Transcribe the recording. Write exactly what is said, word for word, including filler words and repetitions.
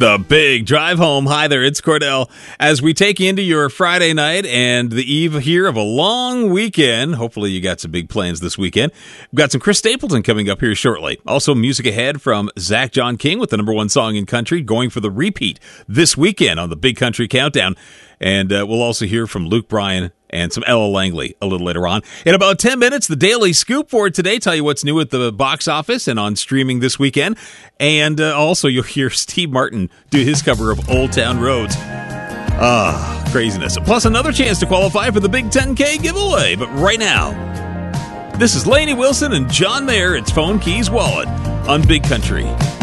The Big Drive Home. Hi there, it's Cordell. As we take you into your Friday night and the eve here of a long weekend, hopefully you got some big plans this weekend. We've got some Chris Stapleton coming up here shortly. Also, music ahead from Zach John King with the number one song in country, going for the repeat this weekend on the Big Country Countdown. And uh, we'll also hear from Luke Bryan and some Ella Langley a little later on. In about ten minutes, the Daily Scoop for today. Tell you what's new at the box office and on streaming this weekend. And uh, also, you'll hear Steve Martin do his cover of Old Town Roads. Ah, craziness. Plus, another chance to qualify for the Big ten K giveaway. But right now, this is Lainey Wilson and John Mayer. It's Phone Keys Wallet on Big Country.